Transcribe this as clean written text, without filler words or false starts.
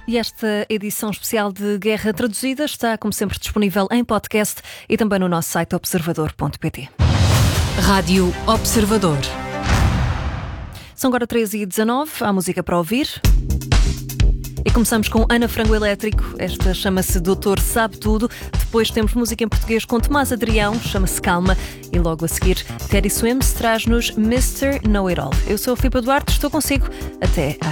E esta edição especial de Guerra Traduzida está, como sempre, disponível em podcast e também no nosso site observador.pt. Rádio Observador. São agora 13h19, há música para ouvir. E começamos com Ana Frango Elétrico, esta chama-se Doutor Sabe Tudo. Depois temos música em português com Tomás Adrião, chama-se Calma. E logo a seguir, Teddy Swims traz-nos Mr. Know It All. Eu sou a Filipa Duarte, estou consigo até